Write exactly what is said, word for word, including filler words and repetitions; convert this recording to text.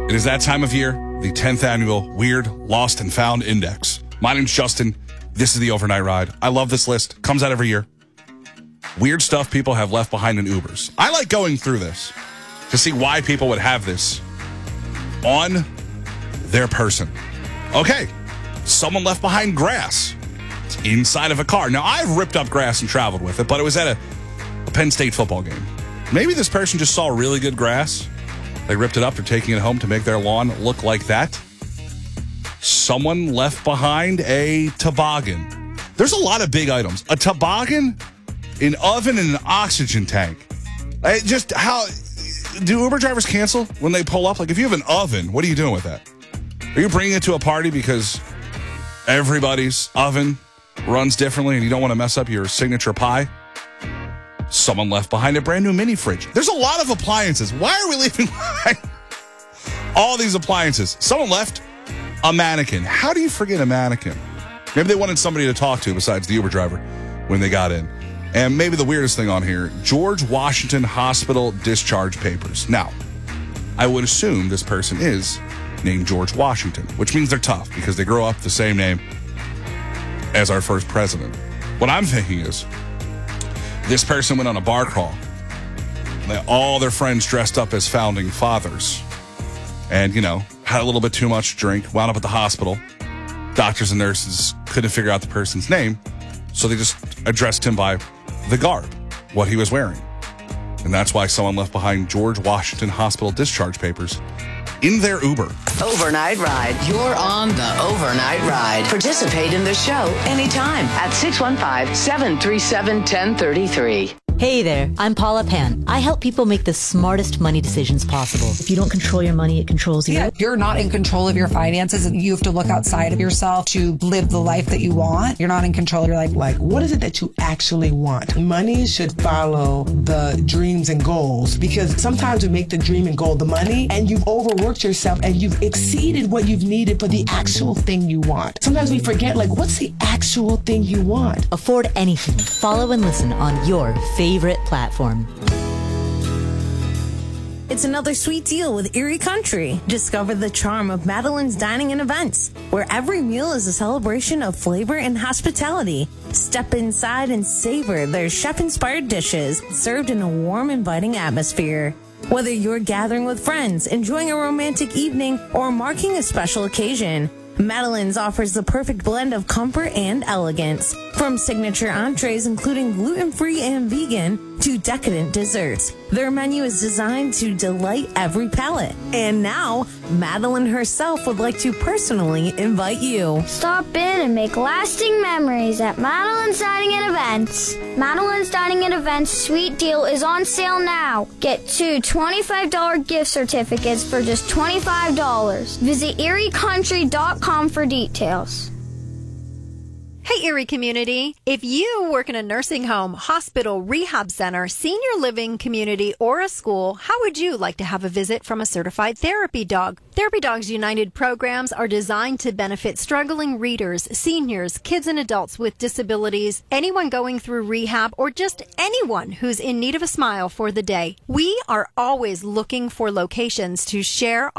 It is that time of year, the tenth annual Weird, Lost, and Found Index. My name's Justin. This is the Overnight Ride. I love this list. Comes out every year. Weird stuff people have left behind in Ubers. I like going through this to see why people would have this on their person. Okay, someone left behind grass inside of a car. Now, I've ripped up grass and traveled with it, but it was at a, a Penn State football game. Maybe this person just saw really good grass. They ripped it up. They're taking it home to make their lawn look like that. Someone left behind a toboggan. There's a lot of big items. A toboggan, an oven, and an oxygen tank. I just how do Uber drivers cancel when they pull up? Like, if you have an oven, what are you doing with that? Are you bringing it to a party because everybody's oven runs differently and you don't want to mess up your signature pie? Someone left behind a brand new mini fridge. There's a lot of appliances. Why are we leaving behind all these appliances? Someone left a mannequin. How do you forget a mannequin? Maybe they wanted somebody to talk to besides the Uber driver when they got in. And maybe the weirdest thing on here, George Washington Hospital discharge papers. Now, I would assume this person is named George Washington, which means they're tough because they grow up the same name as our first president. What I'm thinking is this person went on a bar crawl. They, all their friends dressed up as founding fathers and, you know, had a little bit too much to drink, wound up at the hospital. Doctors and nurses couldn't figure out the person's name, so they just addressed him by the garb, what he was wearing. And that's why someone left behind George Washington Hospital discharge papers in their Uber. Overnight Ride. You're on the Overnight Ride. Participate in the show anytime at six one five, seven three seven, one zero three three. Hey there, I'm Paula Pan. I help people make the smartest money decisions possible. If you don't control your money, it controls you. Yeah, you're not in control of your finances and you have to look outside of yourself to live the life that you want. You're not in control of your life. Like, what is it that you actually want? Money should follow the dreams and goals, because sometimes we make the dream and goal the money and you've overworked yourself and you've exceeded what you've needed for the actual thing you want. Sometimes we forget, like, what's the actual thing you want? Afford anything. Follow and listen on your favorite platform. It's another sweet deal with Erie Country. Discover the charm of Madeline's Dining and Events, where every meal is a celebration of flavor and hospitality. Step inside and savor their chef-inspired dishes, served in a warm, inviting atmosphere. Whether you're gathering with friends, enjoying a romantic evening, or marking a special occasion, Madeline's offers the perfect blend of comfort and elegance. From signature entrees including gluten-free and vegan to decadent desserts, their menu is designed to delight every palate. And now, Madeline herself would like to personally invite you. Stop in and make lasting memories at Madeline's Dining and Events. Madeline's Dining and Events Sweet Deal is on sale now. Get two twenty-five dollars gift certificates for just twenty-five dollars. Visit erie country dot com for details. Hey, Erie community. If you work in a nursing home, hospital, rehab center, senior living community, or a school, how would you like to have a visit from a certified therapy dog? Therapy Dogs United programs are designed to benefit struggling readers, seniors, kids and adults with disabilities, anyone going through rehab, or just anyone who's in need of a smile for the day. We are always looking for locations to share